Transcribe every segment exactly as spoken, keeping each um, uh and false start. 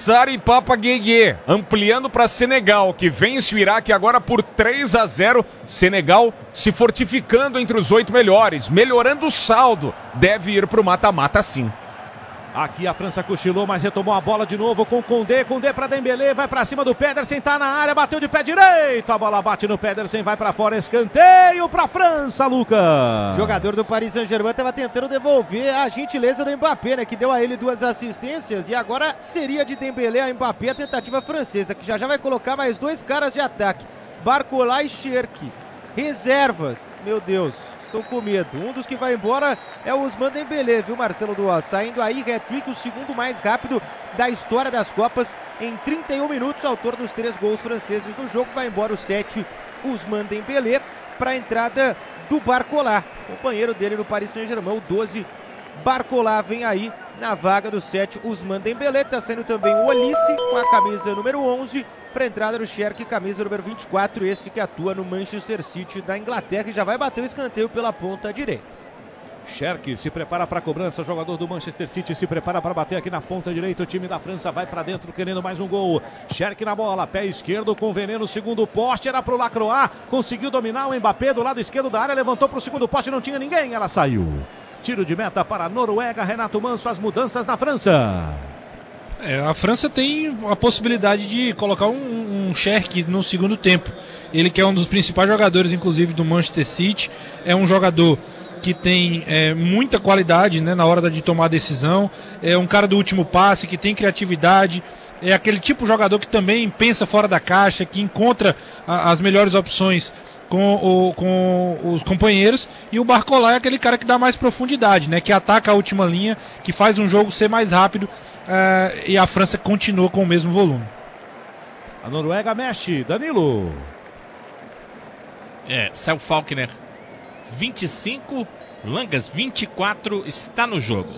Ansari Papa Gueye, ampliando para Senegal, que vence o Iraque agora por três a zero. Senegal se fortificando entre os oito melhores, melhorando o saldo. Deve ir para o mata-mata sim. Aqui a França cochilou, mas retomou a bola de novo com Koundé. Koundé para Dembélé, vai para cima do Pedersen, tá na área, bateu de pé direito. A bola bate no Pedersen, vai para fora, escanteio para França, Lucas. O jogador do Paris Saint-Germain estava tentando devolver a gentileza do Mbappé, né, que deu a ele duas assistências. E agora seria de Dembélé a Mbappé a tentativa francesa, que já já vai colocar mais dois caras de ataque. Barcola e Cherki. Reservas, meu Deus. Estou com medo. Um dos que vai embora é o Ousmane Dembélé, viu, Marcelo Duó? Saindo aí, hat-trick, o segundo mais rápido da história das Copas. Em trinta e um minutos, autor dos três gols franceses do jogo. Vai embora o sete, Ousmane Dembélé, para a entrada do Barcola, companheiro dele no Paris Saint-Germain, o doze. Barcola vem aí na vaga do sete, Ousmane Dembélé. Está saindo também o Olise com a camisa número onze. Para a entrada do Cherki, camisa número vinte e quatro, esse que atua no Manchester City da Inglaterra e já vai bater o escanteio pela ponta direita. Cherki se prepara para a cobrança, jogador do Manchester City se prepara para bater aqui na ponta direita. O time da França vai para dentro querendo mais um gol. Cherki na bola, pé esquerdo com veneno, segundo poste, era para o Lacroix, conseguiu dominar o Mbappé do lado esquerdo da área, levantou para o segundo poste, não tinha ninguém, ela saiu. Tiro de meta para a Noruega, Renato Manso, as mudanças na França. É, a França tem a possibilidade de colocar um, um Cherki no segundo tempo. Ele que é um dos principais jogadores, inclusive, do Manchester City. É um jogador que tem é, muita qualidade, né, na hora de tomar a decisão. É um cara do último passe, que tem criatividade. É aquele tipo de jogador que também pensa fora da caixa, que encontra a, as melhores opções com, o, com os companheiros. E o Barcola é aquele cara que dá mais profundidade, né, que ataca a última linha, que faz um jogo ser mais rápido. Uh, e a França continua com o mesmo volume. A Noruega mexe, Danilo. É, Céu Faulkner vinte e cinco, Langas vinte e quatro, está no jogo.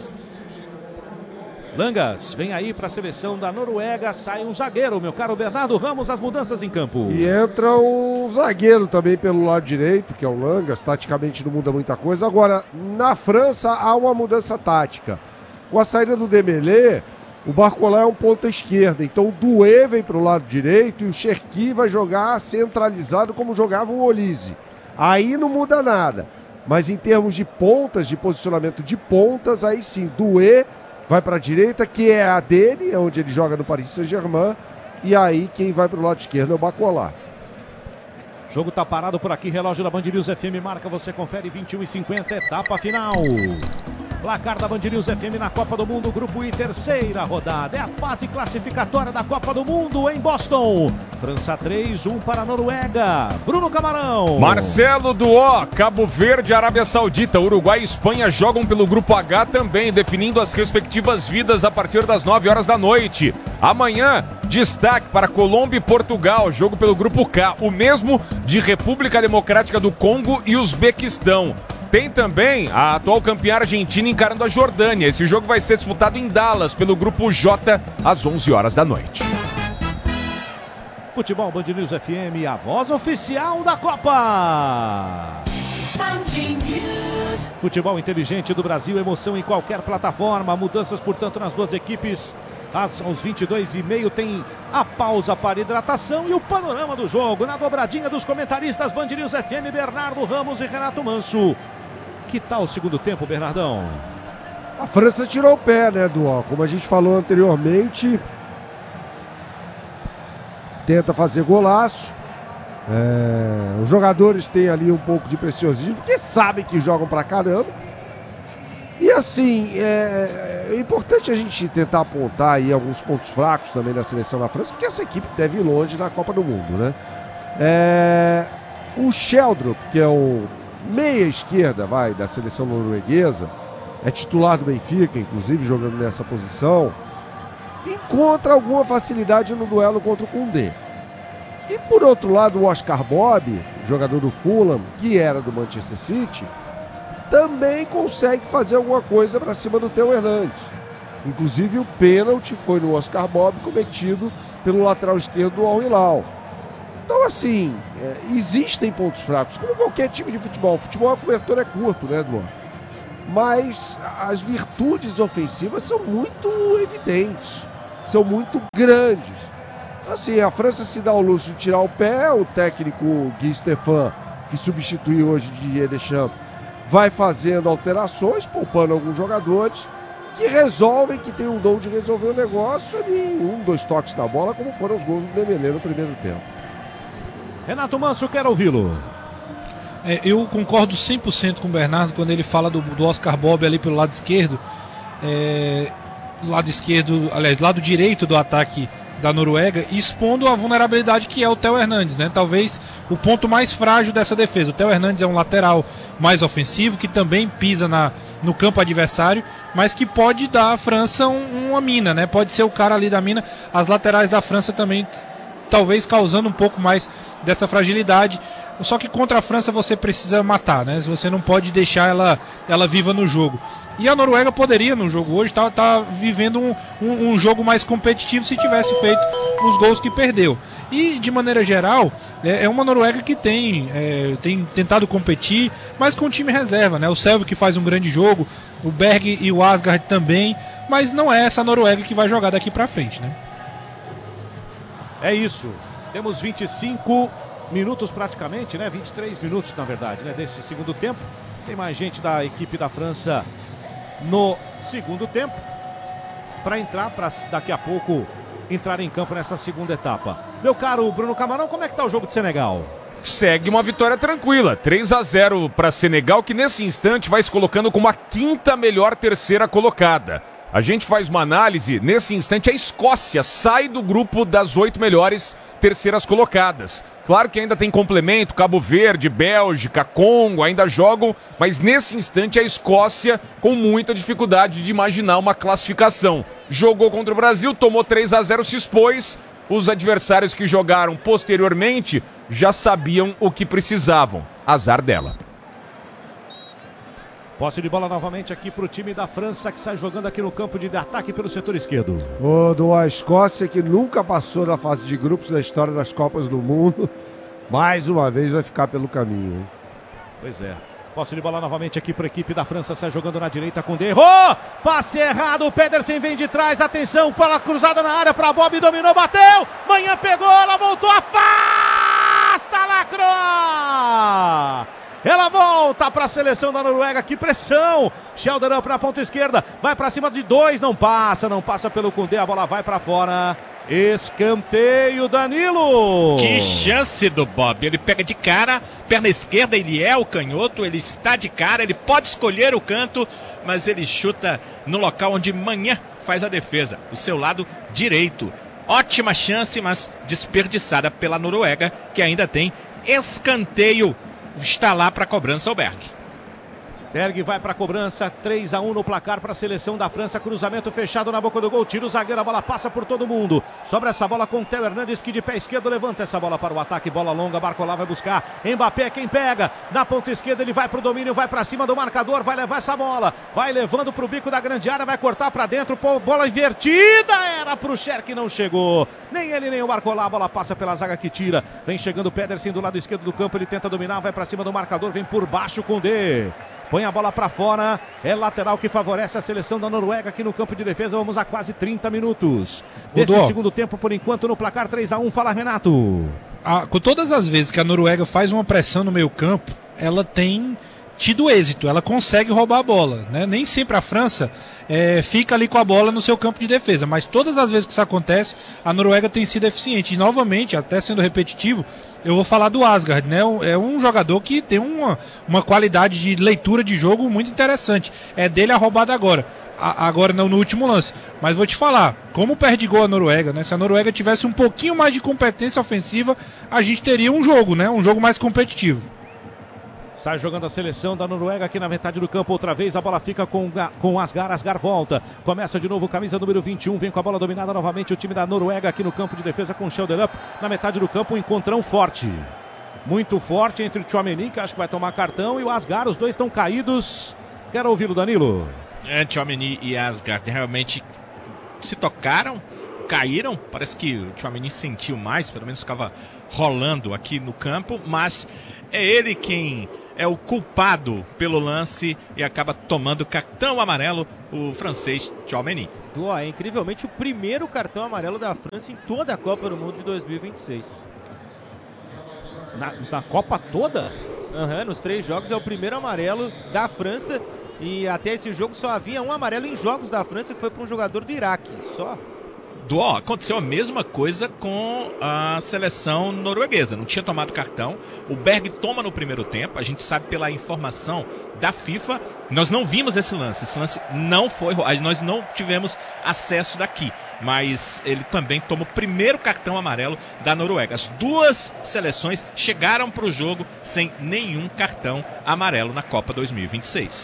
Langas vem aí para a seleção da Noruega, sai um zagueiro, meu caro Bernardo Ramos, as mudanças em campo. E entra um zagueiro também pelo lado direito, que é o Langas, taticamente não muda muita coisa. Agora, na França há uma mudança tática. Com a saída do Dembélé, o Barcola é um ponta esquerda, então o Doué vem para o lado direito e o Cherki vai jogar centralizado como jogava o Olise. Aí não muda nada, mas em termos de pontas, de posicionamento de pontas, aí sim, Doué vai para a direita, que é a dele, é onde ele joga no Paris Saint-Germain, e aí quem vai para o lado esquerdo é o Barcola. Jogo tá parado por aqui, relógio da Band News F M marca, você confere vinte e um e cinquenta, etapa final. Placar da Band News F M na Copa do Mundo, Grupo I, terceira rodada. É a fase classificatória da Copa do Mundo em Boston. França três, um para a Noruega. Bruno Camarão. Marcelo Duó, Cabo Verde, Arábia Saudita, Uruguai e Espanha jogam pelo Grupo H também, definindo as respectivas vidas a partir das nove horas da noite. Amanhã, destaque para Colômbia e Portugal, jogo pelo Grupo K, o mesmo de República Democrática do Congo e Uzbequistão. Tem também a atual campeã argentina encarando a Jordânia. Esse jogo vai ser disputado em Dallas pelo Grupo J às onze horas da noite. Futebol Band News F M, a voz oficial da Copa. Futebol inteligente do Brasil, emoção em qualquer plataforma. Mudanças, portanto, nas duas equipes. Às vinte e dois e meia tem a pausa para hidratação e o panorama do jogo. Na dobradinha dos comentaristas Band News F M, Bernardo Ramos e Renato Manso. Que tal o segundo tempo, Bernardão? A França tirou o pé, né, Duó? Como a gente falou anteriormente, tenta fazer golaço. É... Os jogadores têm ali um pouco de preciosismo, porque sabem que jogam pra caramba. E assim, é... é importante a gente tentar apontar aí alguns pontos fracos também da seleção da França, porque essa equipe deve ir longe na Copa do Mundo, né? É... O Sheldrup, que é o meia esquerda, vai, da seleção norueguesa, é titular do Benfica, inclusive, jogando nessa posição, encontra alguma facilidade no duelo contra o Koundé. E por outro lado, o Oscar Bobb, jogador do Fulham, que era do Manchester City, também consegue fazer alguma coisa para cima do Theo Hernandes. Inclusive o pênalti foi no Oscar Bobb, cometido pelo lateral esquerdo do Al Hilal. Então assim, é, existem pontos fracos, como qualquer time de futebol. O futebol, a cobertura é curto, né, Eduardo? Mas as virtudes ofensivas são muito evidentes. são muito grandes. Assim, a França se dá o luxo de tirar o pé, o técnico Guy Stéphane, que substituiu hoje Didier Deschamps, vai fazendo alterações, poupando alguns jogadores, que resolvem, que tem o dom de resolver o negócio em um, dois toques na bola, como foram os gols do Dembélé no primeiro tempo. Renato Manso, quero ouvi-lo. É, eu concordo cem por cento com o Bernardo quando ele fala do, do Oscar Bob ali pelo lado esquerdo. É, lado esquerdo, aliás, lado direito do ataque da Noruega, expondo a vulnerabilidade que é o Theo Hernandes, né? Talvez o ponto mais frágil dessa defesa. O Theo Hernandes é um lateral mais ofensivo, que também pisa na, no campo adversário, mas que pode dar à França um, uma mina, né? Pode ser o cara ali da mina. As laterais da França também, talvez causando um pouco mais dessa fragilidade. Só que contra a França você precisa matar, né? Você não pode deixar ela, ela viva no jogo. E a Noruega poderia, no jogo hoje, estar tá, tá vivendo um, um, um jogo mais competitivo se tivesse feito os gols que perdeu. E, de maneira geral, é, é uma Noruega que tem, é, tem tentado competir, mas com time reserva, né? O Selvig que faz um grande jogo, o Berg e o Asgard também, mas não é essa Noruega que vai jogar daqui pra frente, né? É isso. Temos vinte e cinco minutos praticamente, né? vinte e três minutos, na verdade, né? Desse segundo tempo. Tem mais gente da equipe da França no segundo tempo para entrar, para daqui a pouco entrar em campo nessa segunda etapa. Meu caro Bruno Camarão, como é que tá o jogo de Senegal? Segue uma vitória tranquila, três a zero para Senegal, que nesse instante vai se colocando como a quinta melhor terceira colocada. A gente faz uma análise, nesse instante a Escócia sai do grupo das oito melhores terceiras colocadas. Claro que ainda tem complemento, Cabo Verde, Bélgica, Congo ainda jogam, mas nesse instante a Escócia com muita dificuldade de imaginar uma classificação. Jogou contra o Brasil, tomou três a zero, se expôs. Os adversários que jogaram posteriormente já sabiam o que precisavam. Azar dela. Posse de bola novamente aqui para o time da França, que sai jogando aqui no campo de ataque pelo setor esquerdo. O do a Escócia, que nunca passou na fase de grupos da história das Copas do Mundo, mais uma vez vai ficar pelo caminho, hein? Pois é. Posse de bola novamente aqui para a equipe da França, sai jogando na direita com D. Errou! Passe errado, o Pedersen vem de trás, atenção, para a cruzada na área para Bob, dominou, bateu! Manhã pegou, ela voltou, afasta, lacrou! Ela volta para a seleção da Noruega, que pressão! Schelderup na ponta esquerda, vai para cima de dois, não passa, não passa pelo Koundé, a bola vai para fora. Escanteio, Danilo! Que chance do Bob, ele pega de cara, perna esquerda, ele é o canhoto, ele está de cara, ele pode escolher o canto, mas ele chuta no local onde Manhã faz a defesa, o seu lado direito. Ótima chance, mas desperdiçada pela Noruega, que ainda tem escanteio. Está lá para a cobrança o Berg. Berg vai para a cobrança, três a um no placar para a seleção da França, cruzamento fechado na boca do gol, tira o zagueiro, a bola passa por todo mundo, sobra essa bola com o Theo Hernandes, que de pé esquerdo levanta essa bola para o ataque, bola longa, Barcola vai buscar, Mbappé é quem pega, na ponta esquerda ele vai para o domínio, vai para cima do marcador, vai levar essa bola, vai levando para o bico da grande área, vai cortar para dentro, bola invertida, era para o Cher que não chegou, nem ele nem o Barcola, a bola passa pela zaga que tira, vem chegando o Pedersen do lado esquerdo do campo, ele tenta dominar, vai para cima do marcador, vem por baixo com o D. Põe a bola para fora, é lateral que favorece a seleção da Noruega aqui no campo de defesa. Vamos a quase trinta minutos desse Rodolfo. segundo tempo, por enquanto no placar três a um. Fala, Renato. Ah, com todas as vezes que a Noruega faz uma pressão no meio campo, ela tem tido êxito, ela consegue roubar a bola, né? Nem sempre a França é, fica ali com a bola no seu campo de defesa, mas todas as vezes que isso acontece, a Noruega tem sido eficiente. E novamente, até sendo repetitivo, eu vou falar do Asgard, né? É um jogador que tem uma, uma qualidade de leitura de jogo muito interessante. É dele a roubada agora, a, agora não no último lance. Mas vou te falar, como perde gol a Noruega, né? Se a Noruega tivesse um pouquinho mais de competência ofensiva, a gente teria um jogo, né? Um jogo mais competitivo. Sai jogando a seleção da Noruega aqui na metade do campo outra vez. A bola fica com, com Asgar. Asgar volta. Começa de novo camisa número vinte e um. Vem com a bola dominada novamente o time da Noruega aqui no campo de defesa com o Schelderup. Na metade do campo um encontrão forte. Muito forte entre o Tchouaméni, que acho que vai tomar cartão, e o Asgar. Os dois estão caídos. Quero ouvi-lo, Danilo. É, Tchouaméni e Asgard realmente se tocaram, caíram. Parece que o Tchouaméni sentiu mais, pelo menos ficava rolando aqui no campo, mas é ele quem é o culpado pelo lance e acaba tomando cartão amarelo, o francês Tchouaméni. Do, é incrivelmente o primeiro cartão amarelo da França em toda a Copa do Mundo de dois mil e vinte e seis. Na, na Copa toda? Uhum, nos três jogos é o primeiro amarelo da França. E até esse jogo só havia um amarelo em jogos da França, que foi para um jogador do Iraque, só. Do, ó, aconteceu a mesma coisa com a seleção norueguesa. Não tinha tomado cartão. O Berg toma no primeiro tempo. A gente sabe pela informação da FIFA. Nós não vimos esse lance. Esse lance não foi... Nós não tivemos acesso daqui. Mas ele também toma o primeiro cartão amarelo da Noruega. As duas seleções chegaram para o jogo sem nenhum cartão amarelo na Copa dois mil e vinte e seis.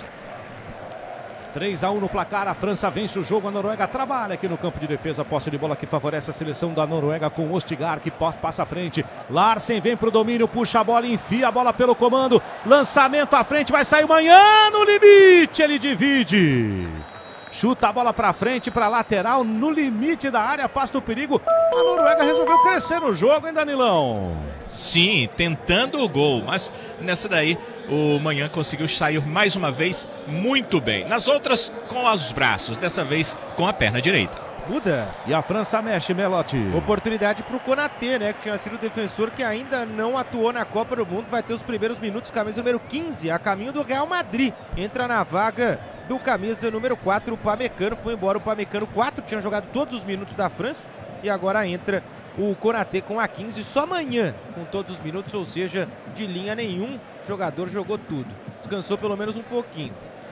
três a um no placar, a França vence o jogo, a Noruega trabalha aqui no campo de defesa, posse de bola que favorece a seleção da Noruega com Ostigar, que passa à frente. Larsen vem pro domínio, puxa a bola, enfia a bola pelo comando, lançamento à frente, vai sair Manhã no limite, ele divide. Chuta a bola pra frente, pra lateral, no limite da área, afasta o perigo. A Noruega resolveu crescer no jogo, hein, Danilão? Sim, tentando o gol, mas nessa daí o Manhã conseguiu sair mais uma vez muito bem. Nas outras, com os braços, dessa vez com a perna direita. Muda. E a França mexe, Melotti. Oportunidade pro Konaté, né, que tinha sido o defensor que ainda não atuou na Copa do Mundo. Vai ter os primeiros minutos, camisa número quinze, a caminho do Real Madrid. Entra na vaga do camisa número quatro, o Pamecano. Foi embora o Pamecano, quatro, tinha jogado todos os minutos da França. E agora entra o Konaté com a quinze, só amanhã com todos os minutos, ou seja, de linha nenhum jogador jogou tudo. Descansou pelo menos um pouquinho.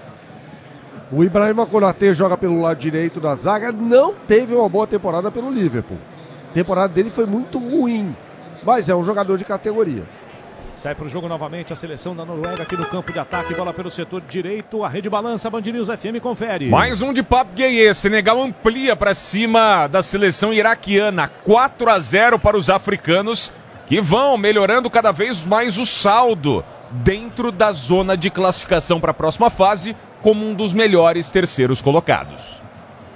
O Ibrahima Konaté joga pelo lado direito da zaga, não teve uma boa temporada pelo Liverpool. A temporada dele foi muito ruim, mas é um jogador de categoria. Sai para o jogo novamente a seleção da Noruega aqui no campo de ataque, bola pelo setor direito, a rede balança, Band News F M confere. Mais um de Pape Gueye, Senegal amplia para cima da seleção iraquiana, quatro a zero para os africanos, que vão melhorando cada vez mais o saldo dentro da zona de classificação para a próxima fase, como um dos melhores terceiros colocados.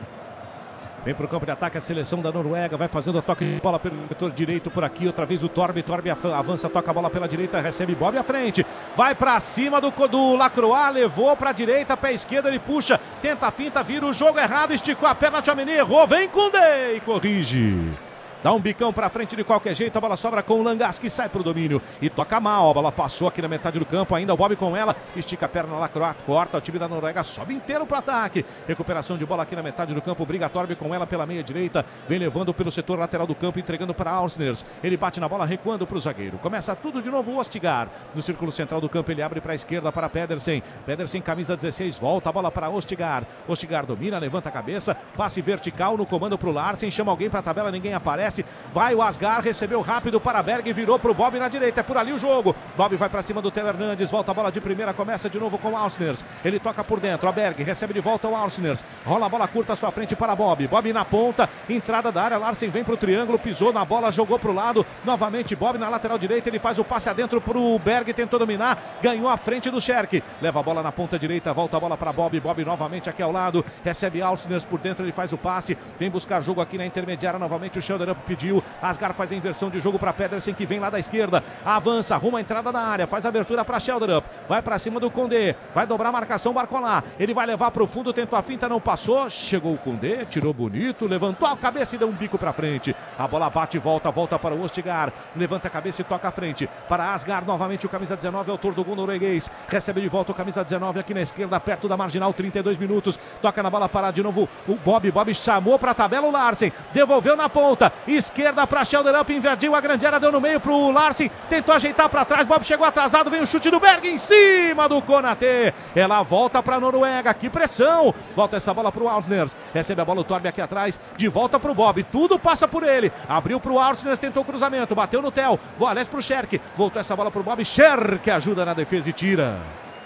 Vem para o campo de ataque a seleção da Noruega, vai fazendo a toque de bola pelo setor direito por aqui, outra vez o Torbe, Torbe avança, toca a bola pela direita, recebe Bob à frente, vai para cima do, do Lacroix, levou para a direita, pé esquerdo, ele puxa, tenta a finta, vira o jogo errado, esticou a perna, Tchouaméni errou, vem com Koundé e corrige. Dá um bicão pra frente de qualquer jeito, a bola sobra com o Langas, que sai pro domínio e toca mal, a bola passou aqui na metade do campo, ainda o Bob com ela, estica a perna lá, corta, o time da Noruega sobe inteiro pro ataque, recuperação de bola aqui na metade do campo, briga Torbe com ela pela meia direita, vem levando pelo setor lateral do campo, entregando para Ausners, ele bate na bola, recuando pro zagueiro, começa tudo de novo o Ostigar, no círculo central do campo ele abre pra esquerda para Pedersen, Pedersen camisa dezesseis, volta a bola para Ostigar, Ostigar domina, levanta a cabeça, passe vertical no comando pro Larsen, chama alguém pra tabela, ninguém aparece. Vai o Asgar, recebeu rápido para Berg, virou para o Bob na direita, é por ali o jogo. Bob vai para cima do Theo Hernandes, volta a bola de primeira, começa de novo com o Ausners. Ele toca por dentro, a Berg recebe de volta o Ausners. Rola a bola curta à sua frente para Bob. Bob na ponta, entrada da área, Larsen vem para o triângulo, pisou na bola, jogou para o lado. Novamente Bob na lateral direita, ele faz o passe adentro para o Berg, tentou dominar, ganhou a frente do Scherk. Leva a bola na ponta direita, volta a bola para Bob. Bob novamente aqui ao lado, recebe Ausners por dentro, ele faz o passe, vem buscar jogo aqui na intermediária, novamente o Schelderup pediu. Asgar faz a inversão de jogo para Pedersen, que vem lá da esquerda, avança, arruma a entrada da área, faz a abertura para Schelderup, vai para cima do Koundé, vai dobrar a marcação Barcola, ele vai levar para o fundo, tentou a finta, não passou, chegou o Koundé, tirou bonito, levantou a cabeça e deu um bico para frente, a bola bate e volta, volta para o Ostigar, levanta a cabeça e toca à frente, para Asgar, novamente o camisa dezenove, autor do gol norueguês, recebe de volta o camisa dezenove aqui na esquerda, perto da marginal, trinta e dois minutos, toca na bola, para de novo o Bob, Bob chamou para a tabela o Larsen, devolveu na ponta, esquerda para Schelderup, invadiu a grande área, deu no meio pro Larsen, tentou ajeitar para trás, Bob chegou atrasado, vem o chute do Berg em cima do Konaté, ela volta para a Noruega, que pressão, volta essa bola pro Ausners, recebe a bola o Torbe aqui atrás, de volta pro Bob, tudo passa por ele, abriu pro Ausners, tentou o cruzamento, bateu no Theo, Voales pro Scherk, voltou essa bola pro Bob, Scherk ajuda na defesa e tira.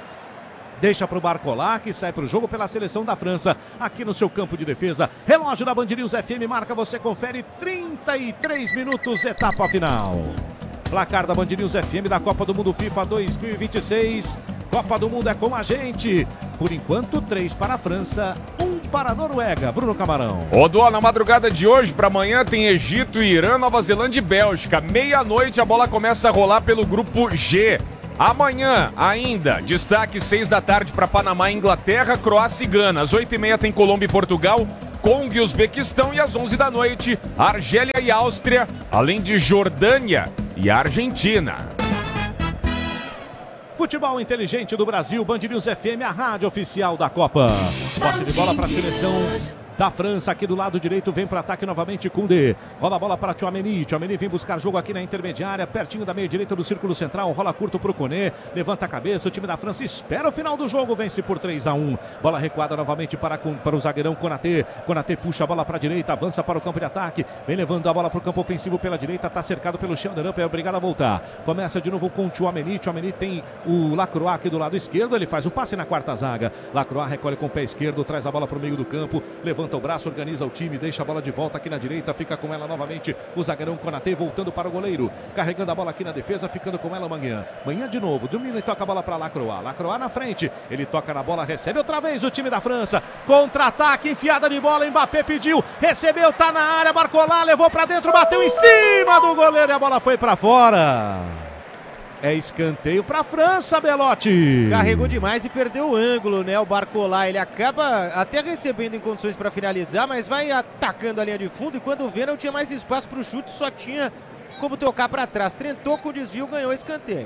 Deixa para o Barcola, que sai para o jogo pela seleção da França, aqui no seu campo de defesa. Relógio da Band News F M, marca, você confere, trinta e três minutos, etapa final. Placar da Band News F M da Copa do Mundo FIFA dois mil e vinte e seis. Copa do Mundo é com a gente. Por enquanto, três para a França, um para a Noruega. Bruno Camarão. Ô, Dó, na madrugada de hoje para amanhã tem Egito, Irã, Nova Zelândia e Bélgica. Meia-noite a bola começa a rolar pelo grupo G. Amanhã, ainda, destaque seis da tarde para Panamá, Inglaterra, Croácia e Gana. Às oito e meia tem Colômbia e Portugal, Congo e Uzbequistão. E às onze da noite, Argélia e Áustria, além de Jordânia e Argentina. Futebol inteligente do Brasil, Band News F M, a rádio oficial da Copa. Posse de bola para a seleção da França, aqui do lado direito, vem para ataque novamente Koundé. Rola a bola para Tchouaméni. Tchouaméni vem buscar jogo aqui na intermediária, pertinho da meia direita do círculo central. Rola curto para o Koné, levanta a cabeça. O time da França espera o final do jogo, vence por três a um. Bola recuada novamente para, para o zagueirão Konaté. Konaté puxa a bola para a direita, avança para o campo de ataque. Vem levando a bola para o campo ofensivo pela direita, está cercado pelo Schelderup, é obrigado a voltar. Começa de novo com o Tchouaméni. Tchouaméni tem o Lacroix aqui do lado esquerdo, ele faz o passe na quarta zaga. Lacroix recolhe com o pé esquerdo, traz a bola para o meio do campo, levanta o braço, organiza o time, deixa a bola de volta aqui na direita, fica com ela novamente o zagueirão Konaté, voltando para o goleiro, carregando a bola aqui na defesa, ficando com ela Manhã. Manhã de novo, domina e toca a bola para Lacroix. Lacroix na frente, ele toca na bola, recebe outra vez o time da França. Contra-ataque, enfiada de bola, Mbappé pediu, recebeu, tá na área, Barcola, levou para dentro, bateu em cima do goleiro e a bola foi para fora. É escanteio para a França, Belotti. Carregou demais e perdeu o ângulo, né? O Barcola, ele acaba até recebendo em condições para finalizar, mas vai atacando a linha de fundo e quando vê não tinha mais espaço para o chute, só tinha como tocar para trás. Tentou com o desvio, ganhou escanteio.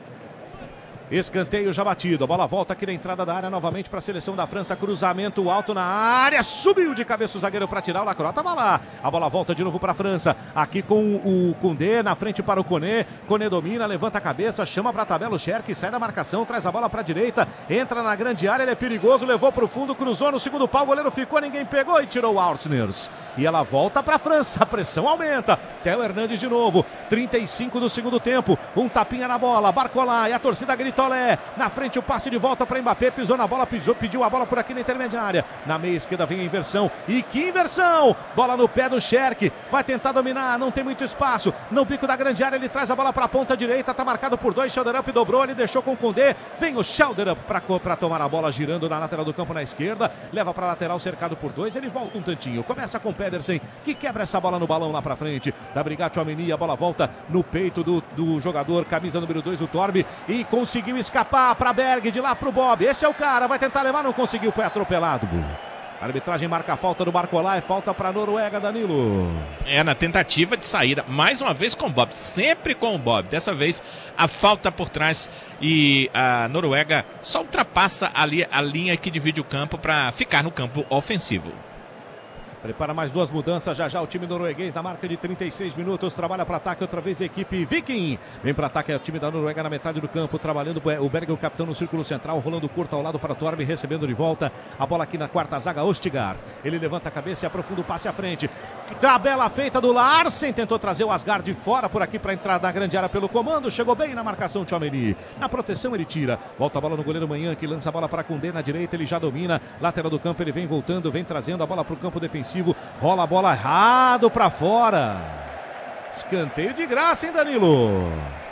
Escanteio já batido, a bola volta aqui na entrada da área novamente para a seleção da França, cruzamento alto na área, subiu de cabeça o zagueiro para tirar, o Lacroix estava lá, a bola volta de novo para a França, aqui com o Koundé, na frente para o Koné, Koné domina, levanta a cabeça, chama para a tabela o Cherki, sai da marcação, traz a bola para a direita, entra na grande área, ele é perigoso, levou para o fundo, cruzou no segundo pau, o goleiro ficou, ninguém pegou e tirou o Aursners. E ela volta para a França, a pressão aumenta, Theo Hernandes de novo, trinta e cinco do segundo tempo, um tapinha na bola, Barcola e a torcida grita Olé, na frente o passe de volta para Mbappé, pisou na bola, pisou, pediu a bola por aqui na intermediária, na meia esquerda vem a inversão, e que inversão, bola no pé do Cherki, vai tentar dominar, não tem muito espaço, no bico da grande área ele traz a bola para a ponta direita, tá marcado por dois, Schelderup dobrou, ele deixou com o Koundé, vem o Schelderup para tomar a bola, girando na lateral do campo na esquerda, leva para a lateral cercado por dois, ele volta um tantinho, começa com o Pedersen, que quebra essa bola no balão lá para frente, da Brigatti Tchouaméni, a bola volta no peito do, do jogador, camisa número dois, o Torbi, e conseguiu escapar para Berg, de lá para o Bob, esse é o cara, vai tentar levar, não conseguiu, foi atropelado. A arbitragem marca a falta do Barcola, é falta para a Noruega, Danilo. É, na tentativa de saída, mais uma vez com o Bob, sempre com o Bob, dessa vez a falta por trás e a Noruega só ultrapassa ali a linha que divide o campo para ficar no campo ofensivo. Prepara mais duas mudanças, já já o time norueguês na marca de trinta e seis minutos, trabalha para ataque outra vez a equipe Viking, vem para ataque é o time da Noruega na metade do campo, trabalhando o Berg, o capitão no círculo central, rolando curto ao lado para Torbi, recebendo de volta, a bola aqui na quarta zaga, Ostigard, ele levanta a cabeça e aprofunda o passe à frente, tabela feita do Larsen, tentou trazer o Asgard de fora por aqui para entrar na grande área pelo comando, chegou bem na marcação Tchouaméni, na proteção ele tira, volta a bola no goleiro Manhã, que lança a bola para Koundé na direita, ele já domina, lateral do campo, ele vem voltando, vem trazendo a bola para o campo defensivo, rola a bola errado para fora. Escanteio de graça, hein, Danilo?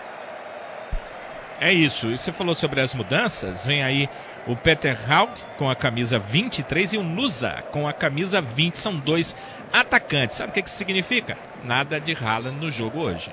É isso. E você falou sobre as mudanças. Vem aí o Peter Haug com a camisa vinte e três e o Nusa com a camisa vinte. São dois atacantes. Sabe o que isso significa? Nada de Haaland no jogo hoje.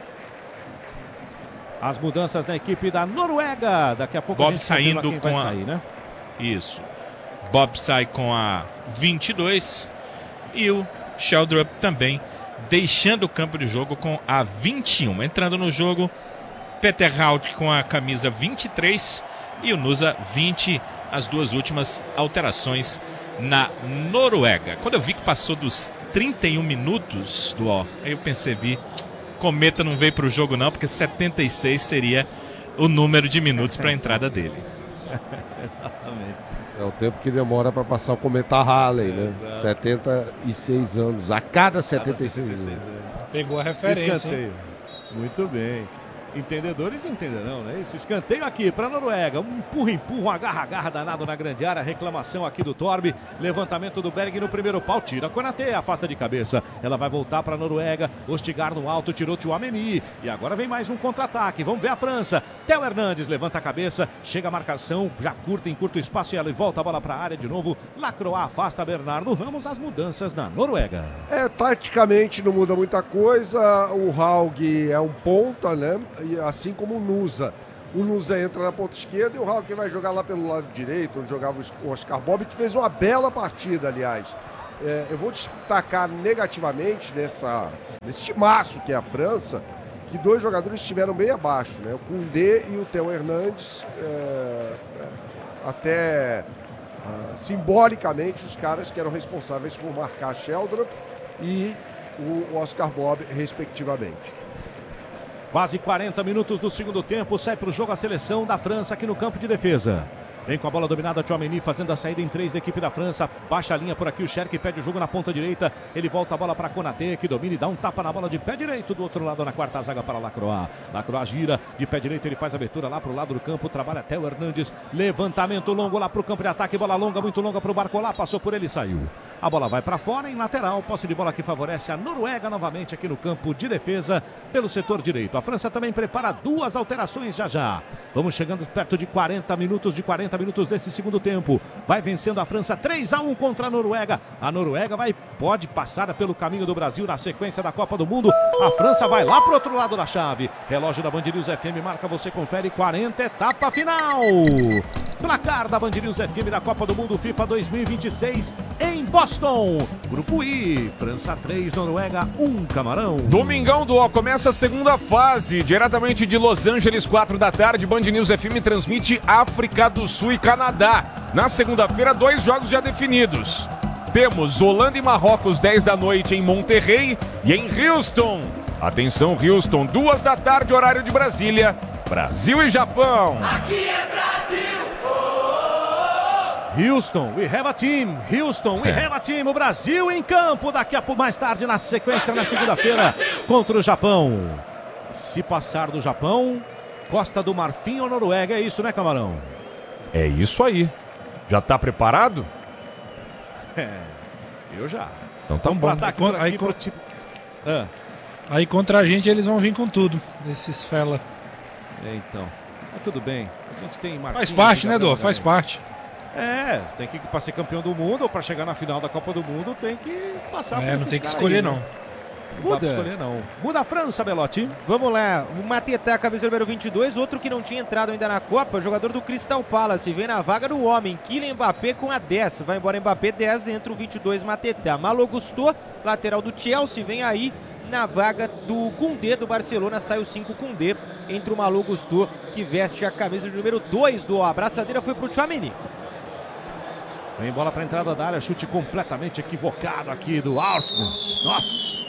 As mudanças na equipe da Noruega. Daqui a pouco Bob a gente saindo quem com vai a... sair, né? Isso. Bob sai com a vinte e dois. E o Schelderup também deixando o campo de jogo com a vinte e um. Entrando no jogo, Peter Haug com a camisa vinte e três e o Nusa vinte, as duas últimas alterações na Noruega. Quando eu vi que passou dos trinta e um minutos do ó, aí eu pensei, vi, Cometa não veio para o jogo não, porque setenta e seis seria o número de minutos para a entrada dele. Exatamente. É o tempo que demora para passar o cometa Halley, né? Exato. setenta e seis anos, a cada setenta e seis anos. Pegou a referência. Escanteio. Muito bem. Entendedores entenderão, né? Esse escanteio aqui para a Noruega. Um empurra, empurra, um agarra, agarra danado na grande área. Reclamação aqui do Torbi. Levantamento do Berg no primeiro pau. Tira a Konaté, afasta de cabeça. Ela vai voltar para a Noruega. Ostigard no alto, tirou Tchouaméni. E agora vem mais um contra-ataque. Vamos ver a França. Theo Hernandes levanta a cabeça. Chega a marcação. Já curta, em curto espaço. E ela volta a bola para a área de novo. Lacroix afasta Bernardo Ramos. As mudanças na Noruega. É, taticamente não muda muita coisa. O Haug é um ponta, né? Assim como o Nusa. O Nusa entra na ponta esquerda e o Haug vai jogar lá pelo lado direito, onde jogava o Oscar Bob, que fez uma bela partida, aliás. é, eu vou destacar negativamente nessa, nesse timaço que é a França, que dois jogadores estiveram bem abaixo, né? O Koundé e o Theo Hernandes, é, até uh, simbolicamente os caras que eram responsáveis por marcar Sheldon e o Oscar Bob, respectivamente. Quase quarenta minutos do segundo tempo, sai para o jogo a seleção da França aqui no campo de defesa. Vem com a bola dominada, Tchouaméni fazendo a saída em três da equipe da França. Baixa a linha por aqui, o Cherki pede o jogo na ponta direita. Ele volta a bola para Konaté, que domina e dá um tapa na bola de pé direito. Do outro lado, na quarta zaga para Lacroix. Lacroix gira de pé direito, ele faz a abertura lá para o lado do campo. Trabalha Theo Hernandes. Levantamento longo lá para o campo de ataque. Bola longa, muito longa para o Barcola. Passou por ele e saiu. A bola vai para fora em lateral. Posse de bola que favorece a Noruega novamente aqui no campo de defesa pelo setor direito. A França também prepara duas alterações já já. Vamos chegando perto de quarenta minutos, de quarenta minutos desse segundo tempo. Vai vencendo a França três a um contra a Noruega. A Noruega vai, pode passar pelo caminho do Brasil na sequência da Copa do Mundo. A França vai lá pro outro lado da chave. Relógio da Band News F M marca, você confere, quarenta, etapa final. Placar da Band News F M da Copa do Mundo FIFA dois mil e vinte e seis em Boston. Grupo I, França três, Noruega um, Camarão. Domingão do O, começa a segunda fase, diretamente de Los Angeles, quatro da tarde. Band News F M transmite África do Sul e Canadá. Na segunda-feira, dois jogos já definidos. Temos Holanda e Marrocos, dez da noite em Monterrey e em Houston. Atenção, Houston, duas da tarde, horário de Brasília. Brasil e Japão. Aqui é Brasil! Houston, we have a team. Houston, we have a team. O Brasil em campo daqui a pouco mais tarde na sequência, na segunda-feira, contra o Japão. Se passar do Japão, Costa do Marfim ou Noruega, é isso, né, Camarão? É isso aí. Já tá preparado? É, eu já. Então tá Vamos bom. pra ataque, Aí, por aí, aqui, pro tipo... ah. aí contra a gente eles vão vir com tudo, esses fela. É, então. Mas tudo bem. A gente tem Marquinhos, Faz parte, né, Gabriel Dô? Faz parte. É, tem que, para ser campeão do mundo ou para chegar na final da Copa do Mundo, tem que passar por É, não esses tem que caras escolher, aí, não. né? Não dá pra Muda. escolher, não. Muda a França, Belotti. Vamos lá, o Mateta, camisa número vinte e dois, outro que não tinha entrado ainda na Copa, jogador do Crystal Palace, vem na vaga do homem, Kylian Mbappé com a dez, vai embora Mbappé dez, entra o vinte e dois Mateta. Malo Gusto, lateral do Chelsea, vem aí na vaga do Koundé do Barcelona, sai o cinco Koundé, entra o Malo Gusto, que veste a camisa número dois do O. A abraçadeira foi pro Tchouaméni. Vem bola para entrada da área, chute completamente equivocado aqui do Arsenal. Nossa!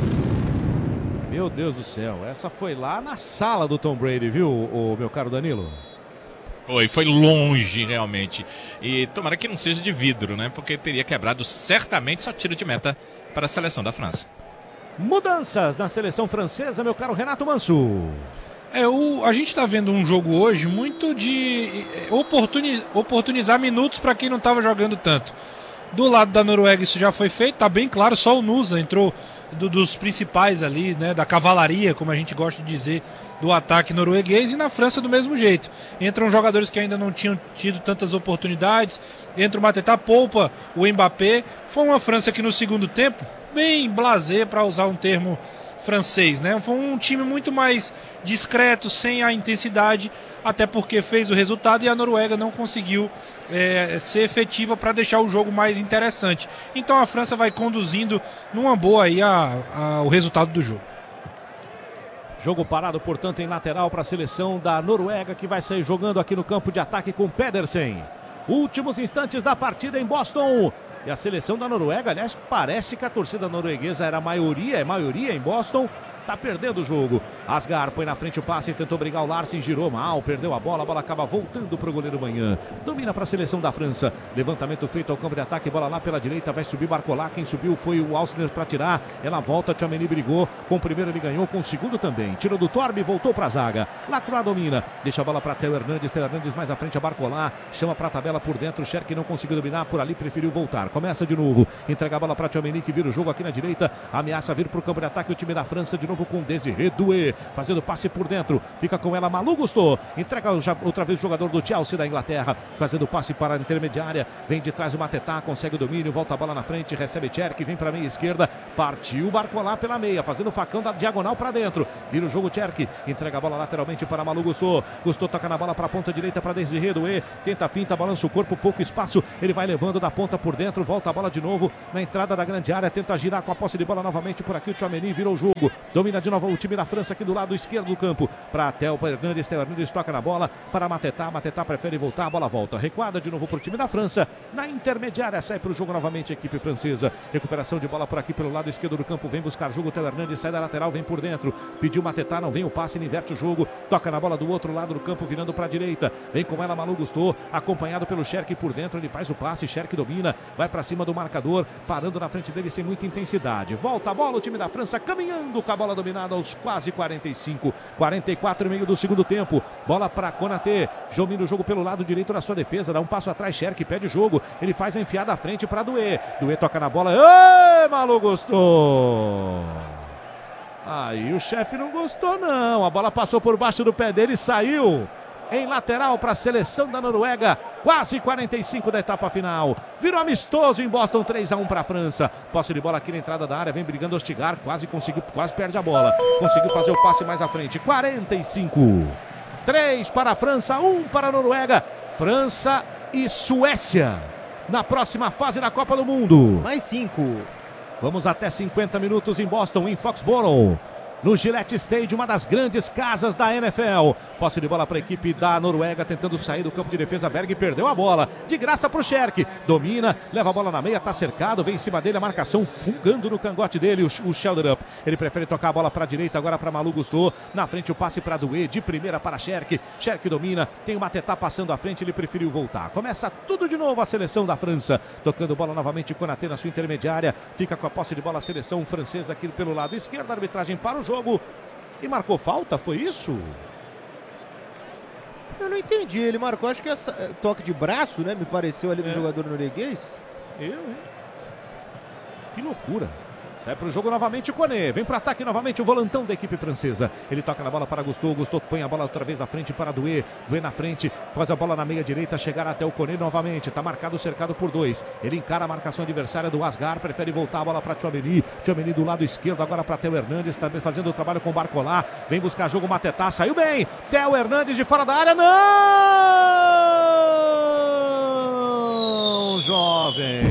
Meu Deus do céu, essa foi lá na sala do Tom Brady, viu, o meu caro Danilo? Foi, foi longe realmente. E tomara que não seja de vidro, né? Porque teria quebrado certamente só tiro de meta para a seleção da França. Mudanças na seleção francesa, meu caro Renato Manso. É, o, a gente está vendo um jogo hoje muito de oportuni, oportunizar minutos para quem não estava jogando tanto. Do lado da Noruega isso já foi feito, tá bem claro, só o Nusa entrou do, dos principais ali, né, da cavalaria, como a gente gosta de dizer, do ataque norueguês, e na França do mesmo jeito. Entram jogadores que ainda não tinham tido tantas oportunidades, entra o Mateta, poupa o Mbappé. Foi uma França que no segundo tempo, bem blasé, para usar um termo francês, né? Foi um time muito mais discreto, sem a intensidade, até porque fez o resultado e a Noruega não conseguiu é, ser efetiva para deixar o jogo mais interessante. Então a França vai conduzindo numa boa aí a, a, o resultado do jogo. Jogo parado, portanto, em lateral para a seleção da Noruega, que vai sair jogando aqui no campo de ataque com Pedersen. Últimos instantes da partida em Boston. E a seleção da Noruega, aliás, parece que a torcida norueguesa era a maioria, é maioria em Boston. Tá perdendo o jogo. Asgar põe na frente o passe, tentou brigar o Larsen, girou mal, perdeu a bola, a bola acaba voltando pro goleiro Manhã. Domina para a seleção da França. Levantamento feito ao campo de ataque, bola lá pela direita, vai subir Barcola. Quem subiu foi o Alsner para tirar. Ela volta, Tchouaméni brigou. Com o primeiro ele ganhou, com o segundo também. Tirou do Torbe, voltou para a zaga. Lacroix domina, deixa a bola para Theo Hernandes. Theo Hernandes mais à frente a Barcola. Chama para a tabela por dentro. Cherki não conseguiu dominar, por ali preferiu voltar. Começa de novo. Entrega a bola para Tchouaméni, que vira o jogo aqui na direita. Ameaça vir para o campo de ataque o time da França de novo com Désiré Doué. Kanté, fazendo passe por dentro, fica com ela Malou Gusto, entrega já, outra vez o jogador do Chelsea da Inglaterra, fazendo passe para a intermediária, vem de trás o Matetá, consegue o domínio, volta a bola na frente, recebe Cherki, vem para a meia esquerda, partiu Barcola pela meia, fazendo o facão da diagonal para dentro, vira o jogo Cherki, entrega a bola lateralmente para Malou Gusto, Gusto toca na bola para a ponta direita para Desirê Doué, tenta a finta, balança o corpo, pouco espaço, ele vai levando da ponta por dentro, volta a bola de novo na entrada da grande área, tenta girar com a posse de bola novamente por aqui, o Tchouaméni virou o jogo, domina de novo o time da França aqui do lado esquerdo do campo, para Theo Hernandes, Theo Hernandes toca na bola para Matetá, Matetá prefere voltar, a bola volta, recuada de novo para o time da França, na intermediária sai para o jogo novamente a equipe francesa, recuperação de bola por aqui pelo lado esquerdo do campo, vem buscar jogo, Theo Hernandes sai da lateral, vem por dentro, pediu Matetá, não vem o passe, ele inverte o jogo, toca na bola do outro lado do campo, virando para a direita, vem com ela Malou Gusto, acompanhado pelo Cherki por dentro, ele faz o passe, Cherki domina, vai para cima do marcador, parando na frente dele sem muita intensidade, volta a bola, o time da França caminhando com a bola dominada aos quase quarenta e cinco, quarenta e quatro e meio do segundo tempo, bola para Konaté, domina o jogo pelo lado direito na sua defesa, dá um passo atrás, Cherki pede o jogo, ele faz a enfiada à frente para Doué, Doué toca na bola, ê, Malou Gusto! Aí o chefe não gostou não, a bola passou por baixo do pé dele e saiu em lateral para a seleção da Noruega, quase quarenta e cinco da etapa final, virou amistoso em Boston, três a um para a França, posse de bola aqui na entrada da área, vem brigando Ostigar, quase conseguiu, quase perde a bola, conseguiu fazer o passe mais à frente, quarenta e cinco, três para a França, um para a Noruega, França e Suécia, na próxima fase da Copa do Mundo. Mais cinco. Vamos até cinquenta minutos em Boston, em Foxborough, no Gillette Stadium, uma das grandes casas da N F L. Posse de bola para a equipe da Noruega, tentando sair do campo de defesa. Berg perdeu a bola, de graça para o Cherki. Domina, leva a bola na meia, está cercado, vem em cima dele, a marcação fungando no cangote dele, o, o Sheldon-Up. Ele prefere tocar a bola para a direita, agora para Malou Gusto. Na frente o passe para Doué, de primeira para Cherki. Cherki domina, tem o Matetá passando à frente, ele preferiu voltar. Começa tudo de novo a seleção da França. Tocando bola novamente, Konaté na sua intermediária. Fica com a posse de bola a seleção francesa aqui pelo lado esquerdo. A arbitragem para o jogo. Jogo e marcou falta, foi isso? Eu não entendi, ele marcou, acho que essa toque de braço, né? Me pareceu ali do é. jogador norueguês. Eu, hein? Que loucura. Sai para o jogo novamente o Koné, vem para o ataque novamente o volantão da equipe francesa. Ele toca na bola para Gusto, Gusto põe a bola outra vez na frente para Doué. Doué na frente, faz a bola na meia direita, chegar até o Koné novamente. Está marcado, cercado por dois. Ele encara a marcação adversária do Asgar, prefere voltar a bola para Tchouaméni. Tchouaméni do lado esquerdo, agora para Theo Hernandes, também fazendo o trabalho com o Barcola. Vem buscar jogo, Matetá, saiu bem. Theo Hernandes de fora da área, não! Jovem!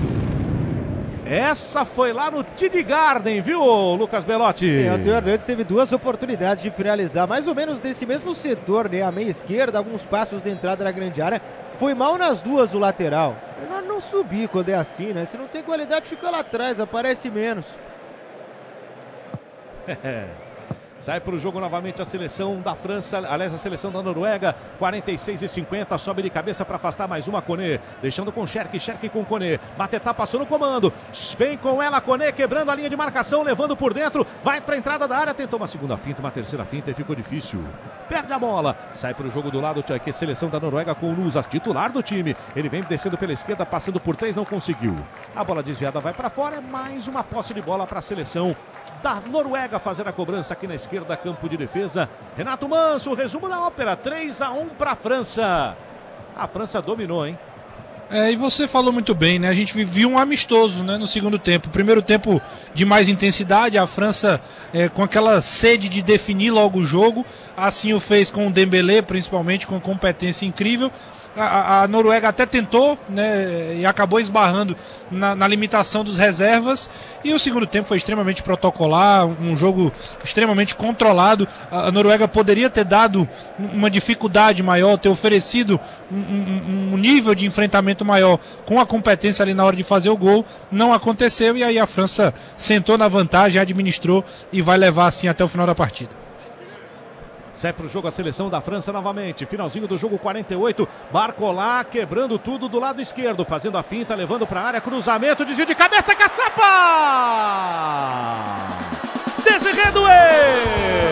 Essa foi lá no T D Garden, viu, Lucas Belotti? É, o Theo Hernandes teve duas oportunidades de finalizar, mais ou menos desse mesmo setor, né? A meia esquerda, alguns passos de entrada na grande área. Foi mal nas duas o lateral. Melhor não subir quando é assim, né? Se não tem qualidade, fica lá atrás, aparece menos. Sai para o jogo novamente a seleção da França, aliás, a seleção da Noruega, quarenta e seis e cinquenta, sobe de cabeça para afastar mais uma Koné, deixando com Cherki, Cherki com Koné, Matetá passou no comando, vem com ela Koné, quebrando a linha de marcação, levando por dentro, vai para a entrada da área, tentou uma segunda finta, uma terceira finta e ficou difícil, perde a bola, sai para o jogo do lado, que é a seleção da Noruega com o Nusas, titular do time, ele vem descendo pela esquerda, passando por três, não conseguiu, a bola desviada vai para fora, mais uma posse de bola para a seleção da Noruega fazer a cobrança aqui na esquerda, campo de defesa. Renato Manso, o resumo da ópera, três a um para a França. A França dominou, hein? É, e você falou muito bem, né? A gente viu um amistoso, né, no segundo tempo. Primeiro tempo de mais intensidade, a França é, com aquela sede de definir logo o jogo. Assim o fez com o Dembélé, principalmente, com competência incrível. A, a Noruega até tentou, né, e acabou esbarrando na, na limitação dos reservas, e o segundo tempo foi extremamente protocolar, um jogo extremamente controlado. A, a Noruega poderia ter dado uma dificuldade maior, ter oferecido um, um, um nível de enfrentamento maior com a competência ali na hora de fazer o gol, não aconteceu, e aí a França sentou na vantagem, administrou e vai levar assim até o final da partida. Sai para o jogo a seleção da França novamente. Finalzinho do jogo, quarenta e oito. Barcola quebrando tudo do lado esquerdo. Fazendo a finta, levando para a área. Cruzamento, desvio de cabeça, Caçapa!